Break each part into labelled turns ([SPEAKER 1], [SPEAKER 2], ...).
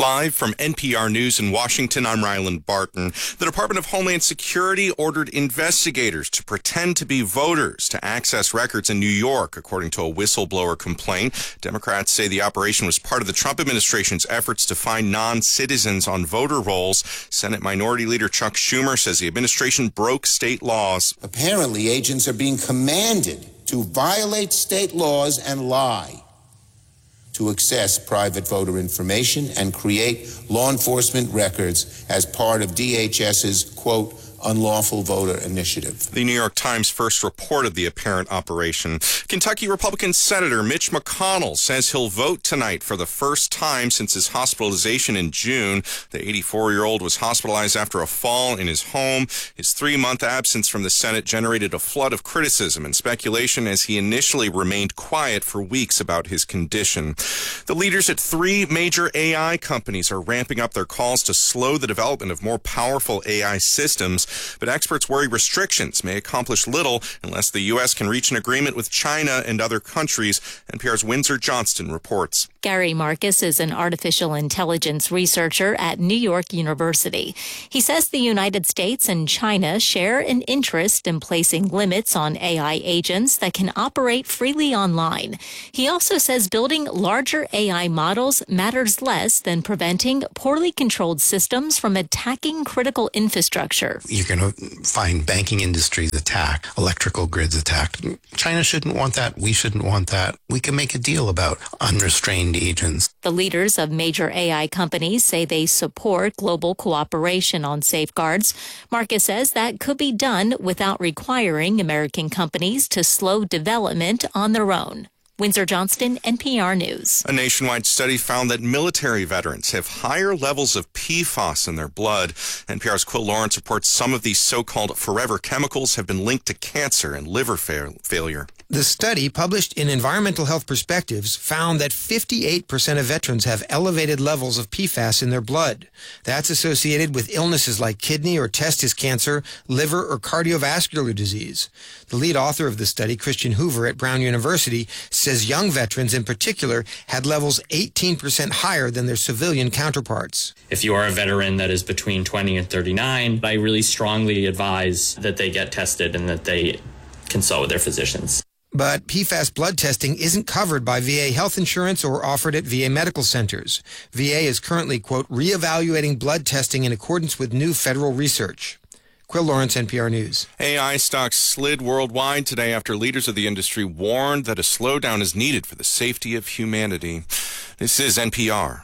[SPEAKER 1] Live from NPR News in Washington, I'm Ryland Barton. The Department of Homeland Security ordered investigators to pretend to be voters to access records in New York, according to a whistleblower complaint. Democrats say the operation was part of the Trump administration's efforts to find non-citizens on voter rolls. Senate Minority Leader Chuck Schumer says the administration broke state laws.
[SPEAKER 2] Apparently, agents are being commanded to violate state laws and lie to access private voter information and create law enforcement records as part of DHS's, quote, unlawful voter initiative.
[SPEAKER 1] The New York Times first reported the apparent operation. Kentucky Republican Senator Mitch McConnell says he'll vote tonight for the first time since his hospitalization in June. The 84-year-old was hospitalized after a fall in his home. His 3-month absence from the Senate generated a flood of criticism and speculation as he initially remained quiet for weeks about his condition. The leaders at 3 major AI companies are ramping up their calls to slow the development of more powerful AI systems. But experts worry restrictions may accomplish little unless the U.S. can reach an agreement with China and other countries. NPR's Windsor Johnston reports.
[SPEAKER 3] Gary Marcus is an artificial intelligence researcher at New York University. He says the United States and China share an interest in placing limits on AI agents that can operate freely online. He also says building larger AI models matters less than preventing poorly controlled systems from attacking critical infrastructure.
[SPEAKER 4] You're going to find banking industries attacked, electrical grids attacked. China shouldn't want that. We shouldn't want that. We can make a deal about unrestrained agents.
[SPEAKER 3] The leaders of major AI companies say they support global cooperation on safeguards. Marcus says that could be done without requiring American companies to slow development on their own. Windsor Johnston, NPR News.
[SPEAKER 1] A nationwide study found that military veterans have higher levels of PFAS in their blood. NPR's Quill Lawrence reports some of these so-called forever chemicals have been linked to cancer and liver failure.
[SPEAKER 5] The study, published in Environmental Health Perspectives, found that 58% of veterans have elevated levels of PFAS in their blood. That's associated with illnesses like kidney or testis cancer, liver, or cardiovascular disease. The lead author of the study, Christian Hoover at Brown University, says young veterans in particular had levels 18% higher than their civilian counterparts.
[SPEAKER 6] If you are a veteran that is between 20 and 39, I really strongly advise that they get tested and that they consult with their physicians.
[SPEAKER 5] But PFAS blood testing isn't covered by VA health insurance or offered at VA medical centers. VA is currently, quote, reevaluating blood testing in accordance with new federal research. Quill Lawrence, NPR News.
[SPEAKER 1] AI stocks slid worldwide today after leaders of the industry warned that a slowdown is needed for the safety of humanity. This is NPR.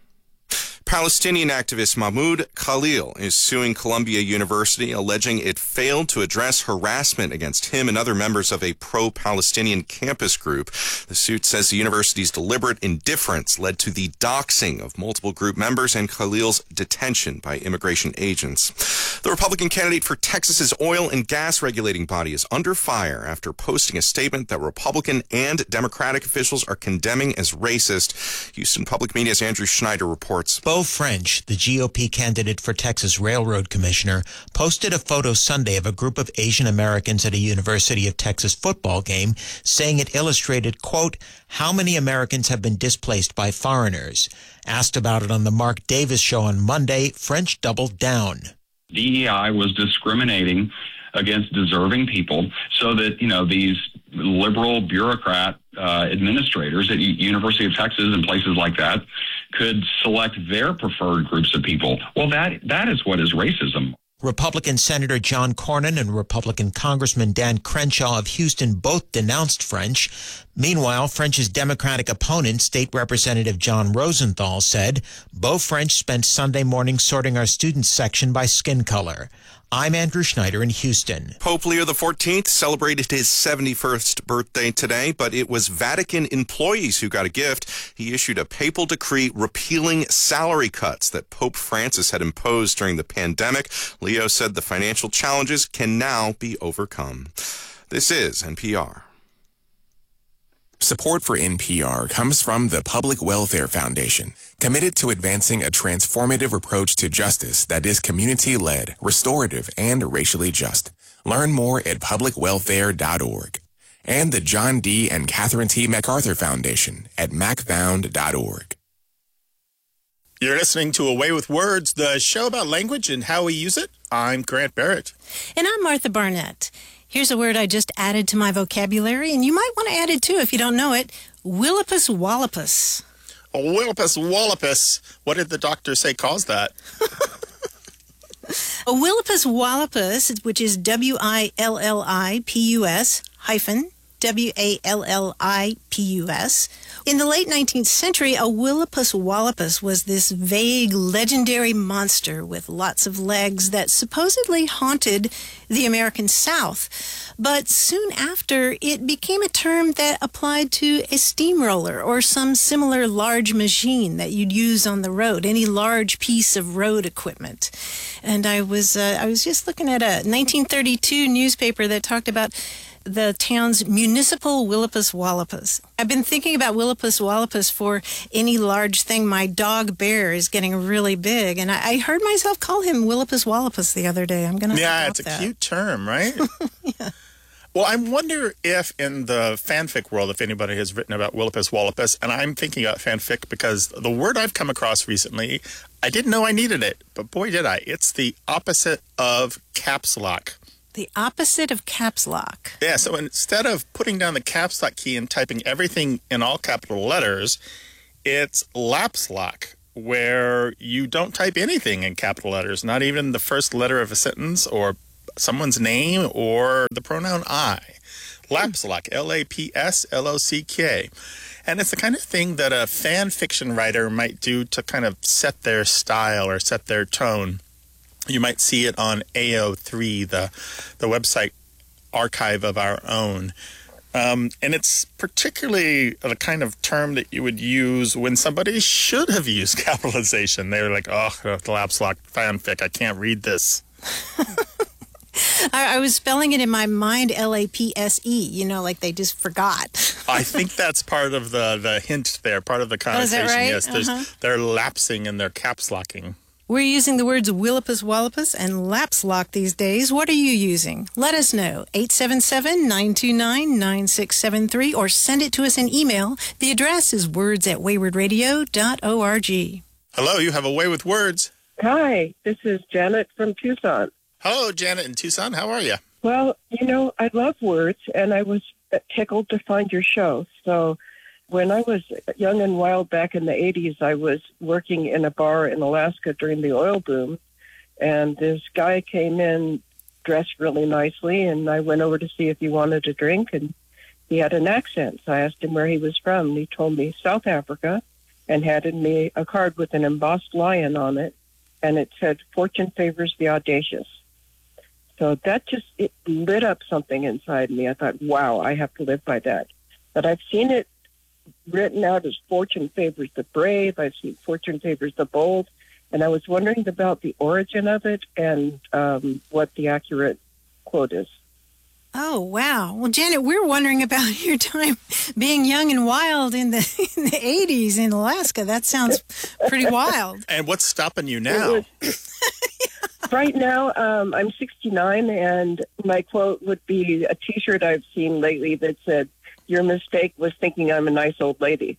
[SPEAKER 1] Palestinian activist Mahmoud Khalil is suing Columbia University, alleging it failed to address harassment against him and other members of a pro-Palestinian campus group. The suit says the university's deliberate indifference led to the doxing of multiple group members and Khalil's detention by immigration agents. The Republican candidate for Texas's oil and gas regulating body is under fire after posting a statement that Republican and Democratic officials are condemning as racist. Houston Public Media's Andrew Schneider reports.
[SPEAKER 7] Beau French, the GOP candidate for Texas Railroad Commissioner, posted a photo Sunday of a group of Asian Americans at a University of Texas football game, saying it illustrated, quote, how many Americans have been displaced by foreigners. Asked about it on the Mark Davis show on Monday, French doubled down.
[SPEAKER 8] DEI was discriminating against deserving people so that, these liberal bureaucrat administrators at University of Texas and places like that could select their preferred groups of people. Well, that is what is racism.
[SPEAKER 7] Republican Senator John Cornyn and Republican Congressman Dan Crenshaw of Houston both denounced French. Meanwhile, French's Democratic opponent, State Representative John Rosenthal, said, Beau French spent Sunday morning sorting our students section by skin color. I'm Andrew Schneider in Houston.
[SPEAKER 1] Pope Leo XIV celebrated his 71st birthday today, but it was Vatican employees who got a gift. He issued a papal decree repealing salary cuts that Pope Francis had imposed during the pandemic. Leo said the financial challenges can now be overcome. This is NPR.
[SPEAKER 9] Support for NPR comes from the Public Welfare Foundation, committed to advancing a transformative approach to justice that is community-led, restorative, and racially just. Learn more at publicwelfare.org. And the John D. and Catherine T. MacArthur Foundation at macfound.org.
[SPEAKER 10] You're listening to Away with Words, the show about language and how we use it. I'm Grant Barrett.
[SPEAKER 11] And I'm Martha Barnett. Here's a word I just added to my vocabulary, and you might want to add it too if you don't know it. Willipus wallopus.
[SPEAKER 10] Willipus wallopus. What did the doctor say caused that?
[SPEAKER 11] A Willipus wallopus, which is WILLIPUS hyphen WALLIPUS. In the late 19th century, a Willipus wallopus was this vague, legendary monster with lots of legs that supposedly haunted the American South. But soon after, it became a term that applied to a steamroller or some similar large machine that you'd use on the road, any large piece of road equipment. And I was just looking at a 1932 newspaper that talked about the town's municipal Willipus wallopus. I've been thinking about Willipus wallopus for any large thing. My dog Bear is getting really big, and I heard myself call him Willipus wallopus the other day. I'm going to
[SPEAKER 10] it's a cute term, right?
[SPEAKER 11] Yeah.
[SPEAKER 10] Well, I wonder if in the fanfic world, if anybody has written about Willipus wallopus, and I'm thinking about fanfic because the word I've come across recently, I didn't know I needed it, but boy did I. It's the opposite of caps lock.
[SPEAKER 11] The opposite of caps lock.
[SPEAKER 10] Yeah, so instead of putting down the caps lock key and typing everything in all capital letters, it's laps lock, where you don't type anything in capital letters, not even the first letter of a sentence or someone's name or the pronoun I. Laps lock, LAPSLOCK. And it's the kind of thing that a fan fiction writer might do to kind of set their style or set their tone. You might see it on AO3, the website archive of our own. And it's particularly the kind of term that you would use when somebody should have used capitalization. They were like, oh, the laps lock fanfic, I can't read this.
[SPEAKER 11] I was spelling it in my mind LAPSE, like they just forgot.
[SPEAKER 10] I think that's part of the hint there, part of the conversation.
[SPEAKER 11] Oh, is that right?
[SPEAKER 10] Yes, they're lapsing and they're caps locking.
[SPEAKER 11] We're using the words Willipus wallopus and laps lock these days. What are you using? Let us know. 877-929-9673 or send it to us in email. The address is words@waywardradio.org.
[SPEAKER 10] Hello, you have a way with words.
[SPEAKER 12] Hi, this is Janet from Tucson.
[SPEAKER 10] Hello, Janet in Tucson. How are you?
[SPEAKER 12] Well, I love words, and I was tickled to find your show. So when I was young and wild back in the 80s, I was working in a bar in Alaska during the oil boom, and this guy came in dressed really nicely, and I went over to see if he wanted a drink, and he had an accent. So I asked him where he was from, and he told me South Africa, and handed me a card with an embossed lion on it, and it said, "Fortune favors the audacious." So that it lit up something inside me. I thought, wow, I have to live by that. But I've seen it written out as fortune favors the brave. I've seen fortune favors the bold. And I was wondering about the origin of it and what the accurate quote is.
[SPEAKER 11] Oh, wow. Well, Janet, we're wondering about your time being young and wild in the 80s in Alaska. That sounds pretty wild.
[SPEAKER 10] And what's stopping you now?
[SPEAKER 12] Right now, I'm 69, and my quote would be a T-shirt I've seen lately that said, "Your mistake was thinking I'm a nice old lady."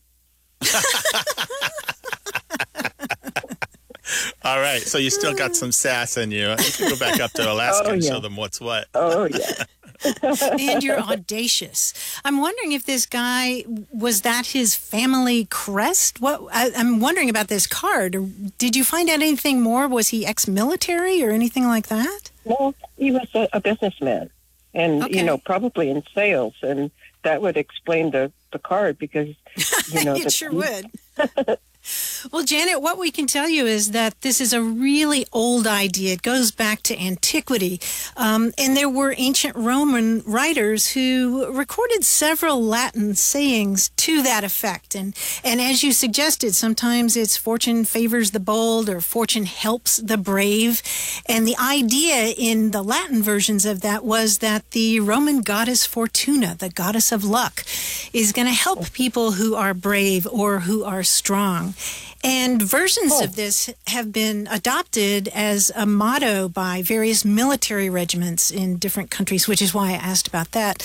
[SPEAKER 10] All right, so you still got some sass in you. You can go back up to Alaska and show them what's what.
[SPEAKER 12] Oh, yeah.
[SPEAKER 11] And you're audacious. I'm wondering if this guy, was that his family crest? I'm wondering about this card. Did you find out anything more? Was he ex-military or anything like that?
[SPEAKER 12] No, he was a businessman and, probably in sales. And that would explain the card because,
[SPEAKER 11] it sure would. Well, Janet, what we can tell you is that this is a really old idea. It goes back to antiquity. And there were ancient Roman writers who recorded several Latin sayings to that effect. And as you suggested, sometimes it's fortune favors the bold or fortune helps the brave. And the idea in the Latin versions of that was that the Roman goddess Fortuna, the goddess of luck, is going to help people who are brave or who are strong. And versions of this have been adopted as a motto by various military regiments in different countries, which is why I asked about that.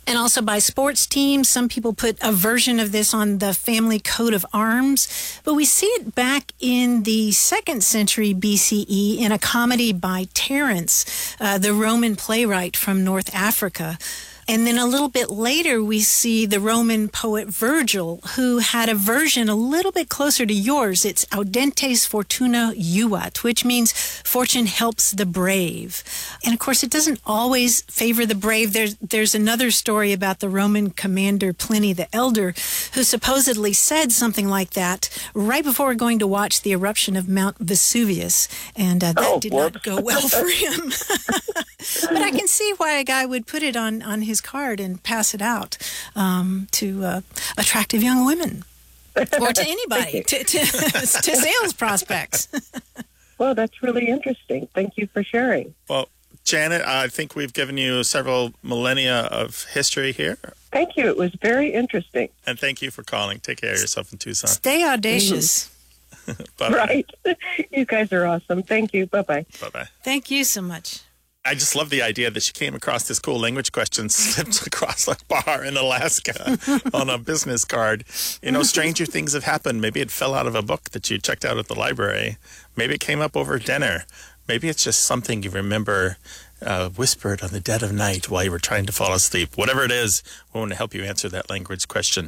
[SPEAKER 11] And also by sports teams. Some people put a version of this on the family coat of arms. But we see it back in the 2nd century BCE in a comedy by Terence, the Roman playwright from North Africa. And then a little bit later, we see the Roman poet Virgil, who had a version a little bit closer to yours. It's Audentes Fortuna Juvat, which means fortune helps the brave. And of course, it doesn't always favor the brave. There's another story about the Roman commander Pliny the Elder, who supposedly said something like that right before going to watch the eruption of Mount Vesuvius. And that did not go well for him. But I can see why a guy would put it on his card and pass it out to attractive young women or to anybody, to sales prospects.
[SPEAKER 12] Well, that's really interesting. Thank you for sharing.
[SPEAKER 10] Well, Janet, I think we've given you several millennia of history here.
[SPEAKER 12] Thank you. It was very interesting.
[SPEAKER 10] And thank you for calling. Take care of yourself in Tucson.
[SPEAKER 11] Stay audacious.
[SPEAKER 10] Bye-bye.
[SPEAKER 12] Right. You guys are awesome. Thank you. Bye-bye.
[SPEAKER 10] Bye-bye.
[SPEAKER 11] Thank you so much.
[SPEAKER 10] I just love the idea that she came across this cool language question slipped across a bar in Alaska on a business card. You know, stranger things have happened. Maybe it fell out of a book that you checked out at the library. Maybe it came up over dinner. Maybe it's just something you remember whispered on the dead of night while you were trying to fall asleep. Whatever it is, we want to help you answer that language question.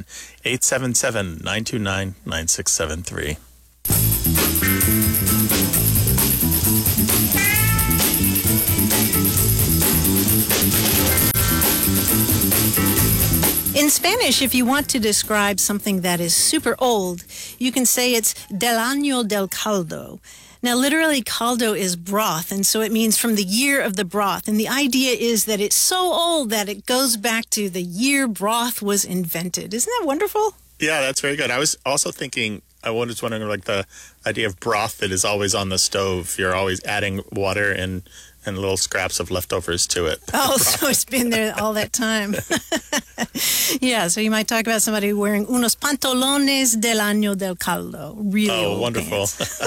[SPEAKER 10] 877-929-9673.
[SPEAKER 11] In Spanish, if you want to describe something that is super old, you can say it's del año del caldo. Now, literally, caldo is broth, and so it means from the year of the broth. And the idea is that it's so old that it goes back to the year broth was invented. Isn't that wonderful?
[SPEAKER 10] Yeah, that's very good. I was also thinking, I was wondering, like, the idea of broth that is always on the stove. You're always adding water and little scraps of leftovers to it.
[SPEAKER 11] Oh, so it's been there all that time. Yeah, so you might talk about somebody wearing unos pantalones del año del caldo. Really old
[SPEAKER 10] wonderful.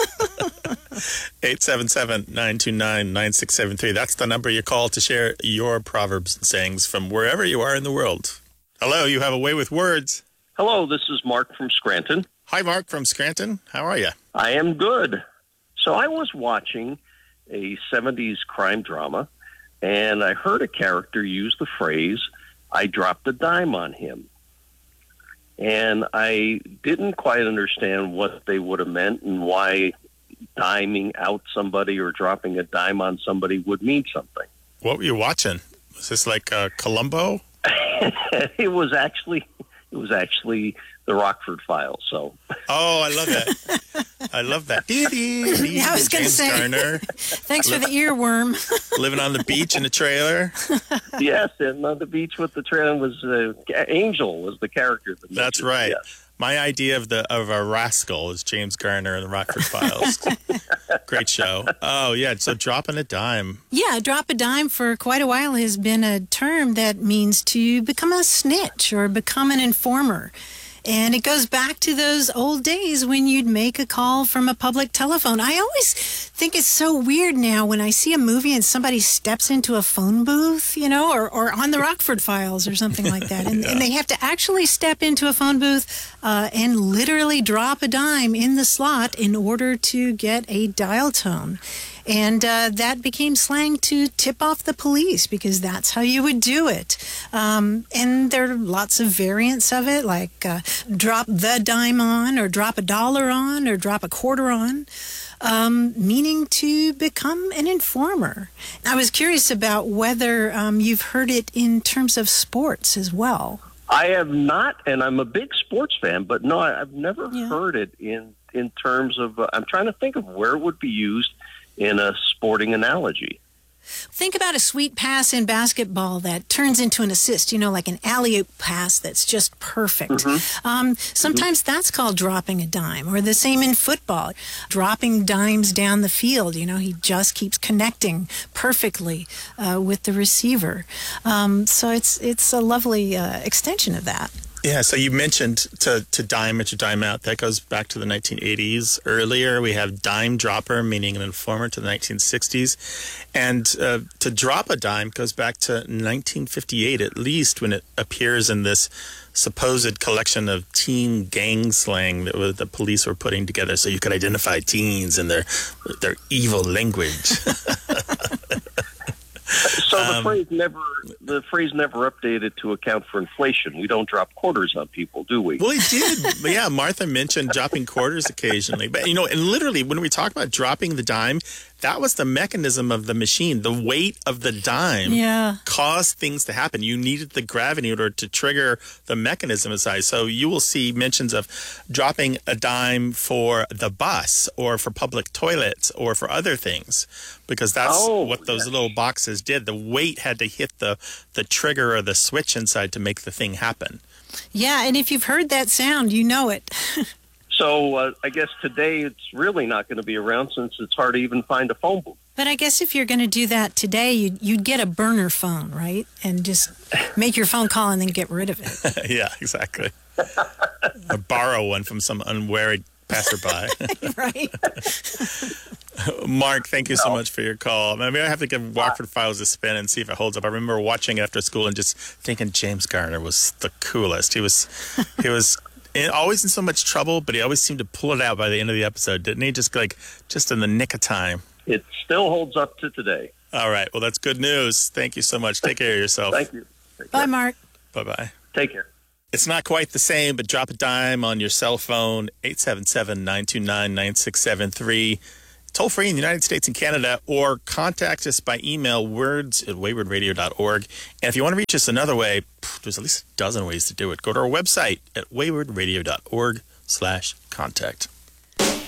[SPEAKER 10] 877-929-9673. That's the number you call to share your proverbs and sayings from wherever you are in the world. Hello, you have a way with words.
[SPEAKER 13] Hello, this is Mark from Scranton.
[SPEAKER 10] Hi, Mark from Scranton. How are you?
[SPEAKER 13] I am good. So I was watching a 70s crime drama, and I heard a character use the phrase, I dropped a dime on him. And I didn't quite understand what they would have meant and why diming out somebody or dropping a dime on somebody would mean something.
[SPEAKER 10] What were you watching? Was this like Columbo?
[SPEAKER 13] It was actually the Rockford Files. So.
[SPEAKER 10] Oh, I love that. I love that.
[SPEAKER 11] Yeah, I was going to say.
[SPEAKER 10] Garner.
[SPEAKER 11] Thanks for the earworm.
[SPEAKER 10] Living on the beach in a trailer.
[SPEAKER 13] Yes, and on the beach with the trailer was Angel was the character.
[SPEAKER 10] That's right.
[SPEAKER 13] Yes.
[SPEAKER 10] My idea of a rascal is James Garner in the Rockford Files. Great show. Oh, yeah. So dropping a dime.
[SPEAKER 11] Yeah, drop a dime for quite a while has been a term that means to become a snitch or become an informer. And it goes back to those old days when you'd make a call from a public telephone. I always think it's so weird now when I see a movie and somebody steps into a phone booth, you know, or on the Rockford Files or something like that. And, and they have to actually step into a phone booth and literally drop a dime in the slot in order to get a dial tone. And that became slang to tip off the police because that's how you would do it. And there are lots of variants of it, like drop the dime on, or drop a dollar on, or drop a quarter on, meaning to become an informer. I was curious about whether you've heard it in terms of sports as well.
[SPEAKER 13] I have not, and I'm a big sports fan, but no, I've never heard it in terms of, I'm trying to think of where it would be used in a sporting analogy.
[SPEAKER 11] Think about a sweet pass in basketball that turns into an assist, you know, like an alley-oop pass that's just perfect. Mm-hmm. Sometimes that's called dropping a dime, or the same in football, dropping dimes down the field. You know, he just keeps connecting perfectly with the receiver. So it's a lovely extension of that.
[SPEAKER 10] Yeah, so you mentioned to dime or to dime out. That goes back to the 1980s. Earlier, we have dime dropper, meaning an informer, to the 1960s. And to drop a dime goes back to 1958, at least, when it appears in this supposed collection of teen gang slang that the police were putting together so you could identify teens and their evil language.
[SPEAKER 13] So the phrase never updated to account for inflation. We don't drop quarters on people, do we?
[SPEAKER 10] Well, it did. Yeah, Martha mentioned dropping quarters occasionally. But, and literally, when we talk about dropping the dime, that was the mechanism of the machine. The weight of the dime caused things to happen. You needed the gravity in order to trigger the mechanism inside. So you will see mentions of dropping a dime for the bus or for public toilets or for other things, because that's what those little boxes did. The weight had to hit the trigger or the switch inside to make the thing happen.
[SPEAKER 11] Yeah, and if you've heard that sound, you know it.
[SPEAKER 13] So I guess today it's really not going to be around since it's hard to even find a phone booth.
[SPEAKER 11] But I guess if you're going to do that today, you'd get a burner phone, right? And just make your phone call and then get rid of it.
[SPEAKER 10] Yeah, exactly. Or borrow one from some unwary passerby.
[SPEAKER 11] Right.
[SPEAKER 10] Mark, thank you so much for your call. Maybe I have to give Rockford Files a spin and see if it holds up. I remember watching it after school and just thinking James Garner was the coolest. He was always in so much trouble, but he always seemed to pull it out by the end of the episode, didn't he? Just in the nick of time.
[SPEAKER 13] It still holds up to today.
[SPEAKER 10] All right. Well, that's good news. Thank you so much. Take care of yourself.
[SPEAKER 13] Thank you.
[SPEAKER 11] Bye, Mark.
[SPEAKER 10] Bye-bye.
[SPEAKER 13] Take care.
[SPEAKER 10] It's not quite the same, but drop a dime on your cell phone, 877-929-9673. Toll free in the United States and Canada, or contact us by email, words@waywardradio.org. And if you want to reach us another way, there's at least a dozen ways to do it. Go to our website at waywardradio.org/contact.